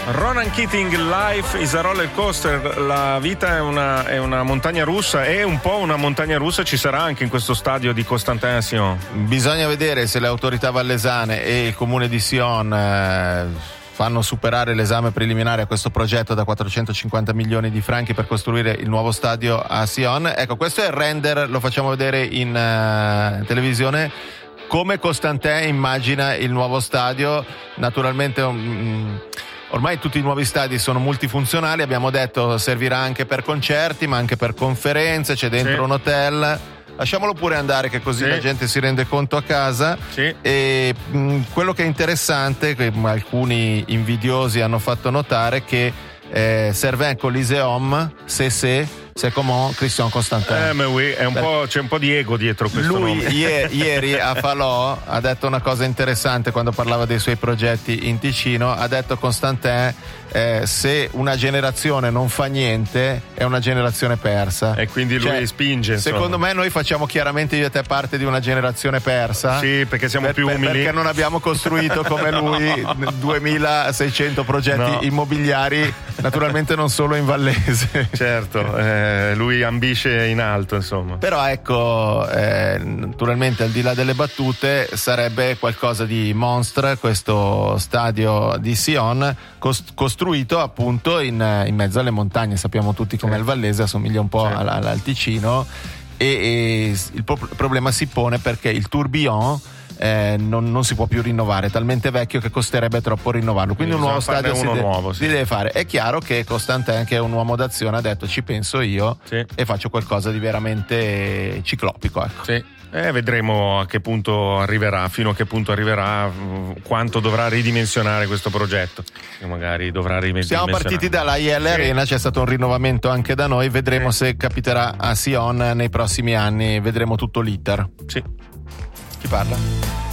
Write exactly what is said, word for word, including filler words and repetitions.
Ronan Keating, Life is a roller coaster, la vita è una, è una montagna russa, e un po' una montagna russa ci sarà anche in questo stadio di Constantin-Sion. Bisogna vedere se le autorità vallesane e il comune di Sion eh, fanno superare l'esame preliminare a questo progetto da quattrocentocinquanta milioni di franchi per costruire il nuovo stadio a Sion. Ecco, questo è il render, lo facciamo vedere in uh, televisione, come Constantin immagina il nuovo stadio. Naturalmente um, ormai tutti i nuovi stadi sono multifunzionali, abbiamo detto servirà anche per concerti ma anche per conferenze, c'è dentro sì. un hotel. Lasciamolo pure andare, che così sì. la gente si rende conto a casa. Sì. E mh, quello che è interessante, che alcuni invidiosi hanno fatto notare, che eh, Cervin Coliseum, se se c'est comment Christian Constantin. Eh, ma oui, è un po', c'è un po' di ego dietro questo Lui, nome. Ieri, ieri a Falò ha detto una cosa interessante quando parlava dei suoi progetti in Ticino. Ha detto Constantin, eh, se una generazione non fa niente è una generazione persa. E quindi lui cioè, spinge, insomma. Secondo me noi facciamo chiaramente io e te parte di una generazione persa. Sì, perché siamo per, più umili. Perché non abbiamo costruito come lui duemilaseicento progetti no. immobiliari, naturalmente non solo in Vallese. Certo, eh, lui ambisce in alto, insomma. Però ecco, eh, naturalmente al di là delle battute sarebbe qualcosa di monstre questo stadio di Sion, cost- costruito appunto in, in mezzo alle montagne. Sappiamo tutti come sì. il Vallese assomiglia un po' sì. al, al Ticino, e, e il pro- problema si pone perché il tourbillon Eh, non, non si può più rinnovare, è talmente vecchio che costerebbe troppo rinnovarlo, quindi un nuovo stadio si, de- nuovo, sì. si deve fare. È chiaro che Constantin, che è un uomo d'azione, ha detto ci penso io sì. e faccio qualcosa di veramente ciclopico, ecco. Sì. Eh, vedremo a che punto arriverà, fino a che punto arriverà, quanto dovrà ridimensionare questo progetto, che magari dovrà ridimensionare. Siamo partiti dalla I L Arena, c'è stato un rinnovamento anche da noi, vedremo sì. se capiterà a Sion nei prossimi anni, vedremo tutto l'iter. Sì. Chi parla?